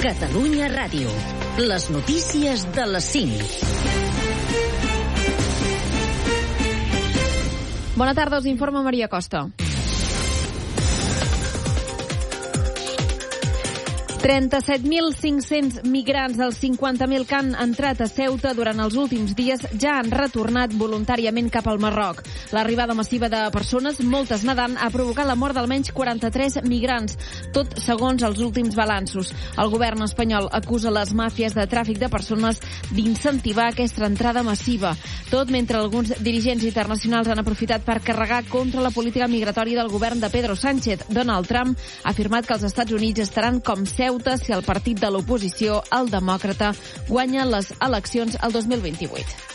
Catalunya Ràdio. Les notícies de les 5. Bona tarda, us informa Maria Costa. 37.500 migrants dels 50.000 que han entrat a Ceuta durant els últims dies ja han retornat voluntàriament cap al Marroc. L'arribada massiva de persones, moltes nedant, ha provocat la mort d'almenys 43 migrants, tot segons els últims balanços. El govern espanyol acusa les màfies de tràfic de persones d'incentivar aquesta entrada massiva. Tot mentre alguns dirigents internacionals han aprofitat per carregar contra la política migratòria del govern de Pedro Sánchez. Donald Trump ha afirmat que els Estats Units estaran com Ceuta si el partit de l'oposició, el demòcrata, guanya les eleccions el 2028.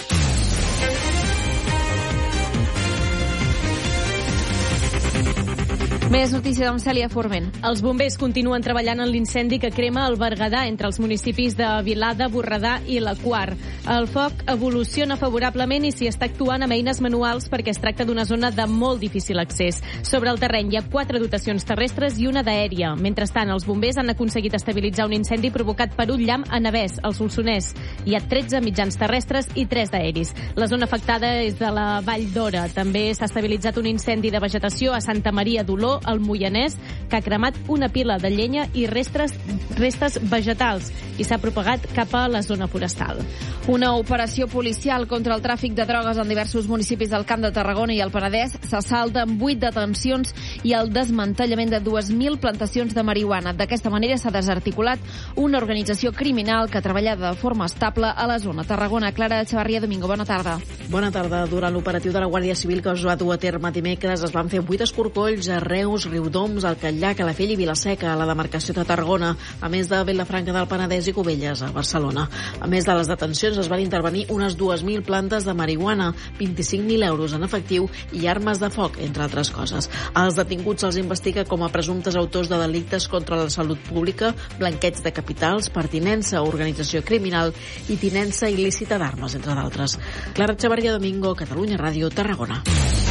Més notícies amb Cèlia Forment. Els bombers continuen treballant en l'incendi que crema el Berguedà entre els municipis de Vilada, Borredà i la Quar. El foc evoluciona favorablement i s'hi està actuant amb eines manuals perquè es tracta d'una zona de molt difícil accés. Sobre el terreny hi ha 4 dotacions terrestres i una d'aèria. Mentrestant, els bombers han aconseguit estabilitzar un incendi provocat per un llamp a Navès, al Solsonès. Hi ha 13 mitjans terrestres i 3 d'aeris. La zona afectada és de la Vall d'Ora. També s'ha estabilitzat un incendi de vegetació a Santa Maria d'Oló, al Moianès, que ha cremat una pila de llenya i restes vegetals i s'ha propagat cap a la zona forestal. Una operació policial contra el tràfic de drogues en diversos municipis del Camp de Tarragona i el Penedès s'assalta amb 8 detencions i el desmantellament de 2.000 plantacions de marihuana. D'aquesta manera s'ha desarticulat una organització criminal que treballa de forma estable a la zona. Tarragona, Clara Echevarría Domingo, bona tarda. Bona tarda. Durant l'operatiu de la Guàrdia Civil que es va dur a terme dimecres es van fer 8 escorcolls a Reus, Riudoms, Alcalà, Calafell i Vilaseca, a la demarcació de Tarragona, a més de Vilafranca del Penedès i Cubelles, a Barcelona. A més de les detencions, es van intervenir unes 2.000 plantes de marihuana, 25.000 euros en efectiu i armes de foc, entre altres coses. Als detinguts se'ls investiga com a presumptes autors de delictes contra la salut pública, blanqueig de capitals, pertinença a organització criminal i tinença il·lícita d'armes, entre d'altres. Clara Echevarría Domingo, Catalunya Ràdio, Tarragona.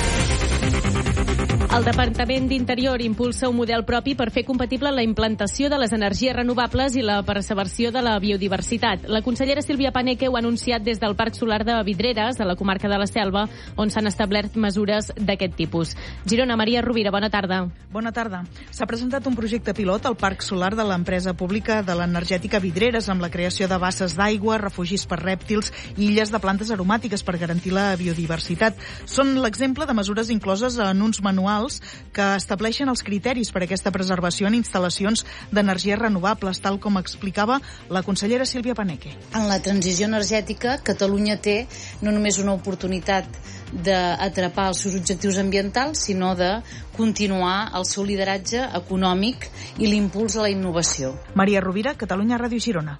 El Departament d'Interior impulsa un model propi per fer compatible la implantació de les energies renovables i la preservació de la biodiversitat. La consellera Sílvia Paneque ho ha anunciat des del Parc Solar de Vidreres, de la comarca de la Selva, on s'han establert mesures d'aquest tipus. Girona, Maria Rovira, bona tarda. Bona tarda. S'ha presentat un projecte pilot al Parc Solar de l'empresa pública de l'energètica Vidreres amb la creació de basses d'aigua, refugis per rèptils i illes de plantes aromàtiques per garantir la biodiversitat. Són l'exemple de mesures incloses en uns manuals que estableixen els criteris per a aquesta preservació en instal·lacions d'energies renovables, tal com explicava la consellera Sílvia Paneque. En la transició energètica, Catalunya té no només una oportunitat d'atrapar els seus objectius ambientals, sinó de continuar el seu lideratge econòmic i l'impuls a la innovació. Maria Rovira, Catalunya Ràdio, Girona.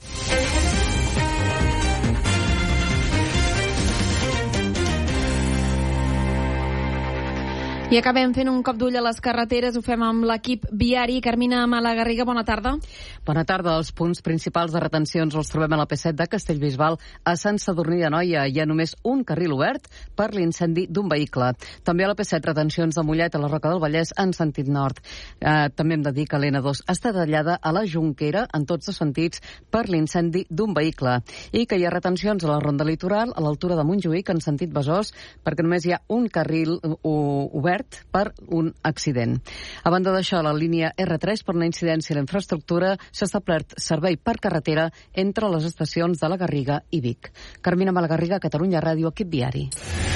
I acabem fent un cop d'ull a les carreteres. Ho fem amb l'equip viari. Carmina Malagarriga, bona tarda. Bona tarda. Els punts principals de retencions els trobem a la P7 de Castellbisbal a Sant Sadurní d'Anoia. Hi ha només un carril obert per l'incendi d'un vehicle. També a la P7 retencions de Mollet a la Roca del Vallès en sentit nord. També hem de dir que l'N2 està tallada a la Jonquera en tots els sentits per l'incendi d'un vehicle. I que hi ha retencions a la Ronda Litoral a l'altura de Montjuïc en sentit Besòs perquè només hi ha un carril obert per un accident. A banda d'això, la línia R3 per una incidència a la infraestructura s'ha establert servei per carretera entre les estacions de la Garriga i Vic. Carmina Malagarriga, Catalunya Ràdio, equip viari.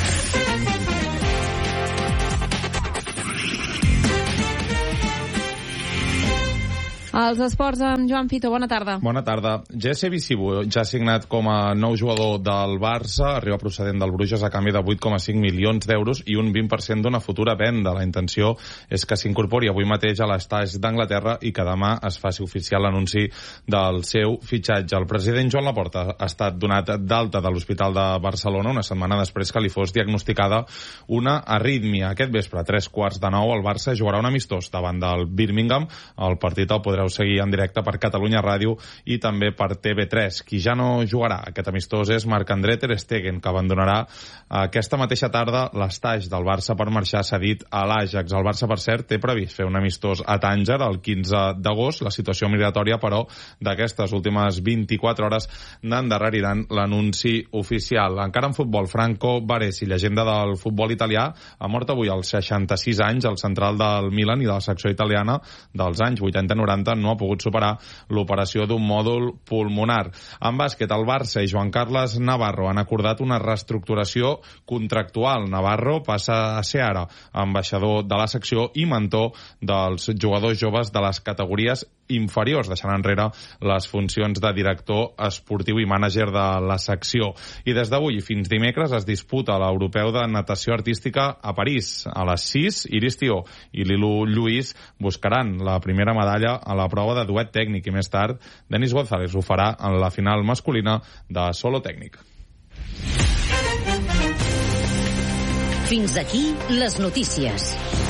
Els esports amb Joan Fito, bona tarda. Bona tarda. Jesse Visibu ja ha signat com a nou jugador del Barça, arriba procedent del Bruges a canvi de 8,5 milions d'euros i un 20% d'una futura venda. La intenció és que s'incorpori avui mateix a l'estaix d'Anglaterra i que demà es faci oficial l'anunci del seu fitxatge. El president Joan Laporta ha estat donat d'alta de l'Hospital de Barcelona una setmana després que li fos diagnosticada una arrítmia. Aquest vespre, a 8:45, el Barça jugarà un amistós davant del Birmingham. El partit el podreu podreu seguir en directe per Catalunya Ràdio i també per TV3. Qui ja no jugarà aquest amistós és Marc-André ter Stegen, que abandonarà aquesta mateixa tarda l'estaix del Barça per marxar cedit a l'Ajax. El Barça, per cert, té previst fer un amistós a Tànger el 15 d'agost. La situació migratòria, però, d'aquestes últimes 24 hores n'endarreriran l'anunci oficial. Encara en futbol, Franco Baresi, llegenda del futbol italià, ha mort avui als 66 anys. El central del Milan i de la secció italiana dels anys 80-90 no ha pogut superar l'operació d'un mòdul pulmonar. En bàsquet, el Barça i Joan Carles Navarro han acordat una reestructuració contractual. Navarro passa a ser ara ambaixador de la secció i mentor dels jugadors joves de les categories inferiors, deixant enrere les funcions de director esportiu i mànager de la secció. I des d'avui fins dimecres es disputa l'Europeu de Natació Artística a París. A les 6, Iris Tió i Lilu Lluís buscaran la primera medalla a la prova de duet tècnic i més tard Denis González ho farà en la final masculina de solo tècnic. Fins aquí les notícies.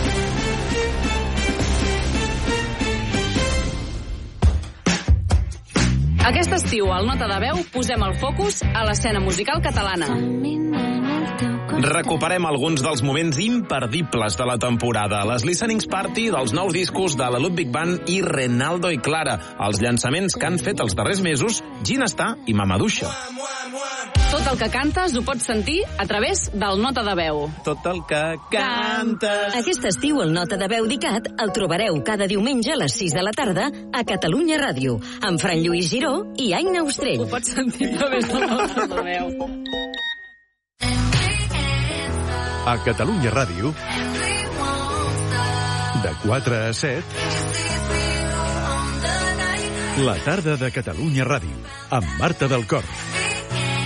Aquest estiu, al Nota de Veu, posem el focus a l'escena musical catalana. Recuperem alguns dels moments imperdibles de la temporada. Les listenings party dels nous discos de la Ludwig Band i Renaldo i Clara. Els llançaments que han fet els darrers mesos Ginestar i Mamaduixa. Tot el que cantes ho pots sentir a través del Nota de Veu. Tot el que cantes. Aquest estiu el Nota de Veu d'ICAT el trobareu cada diumenge a les 6 de la tarda a Catalunya Ràdio, amb Fran Lluís Giró i Aina Austrell. Ho pots sentir a través del Nota de Veu. A Catalunya Ràdio, de 4 a 7, la tarda de Catalunya Ràdio, amb Marta del Cor.